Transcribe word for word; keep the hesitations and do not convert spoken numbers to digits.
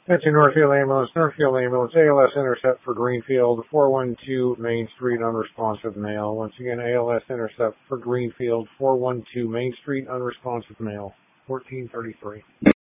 That's your Northfield Ambulance, Northfield Ambulance, A L S intercept for Greenfield, four one two Main Street, unresponsive male. Once again, A L S intercept for Greenfield, four one two Main Street, unresponsive male, fourteen thirty-three.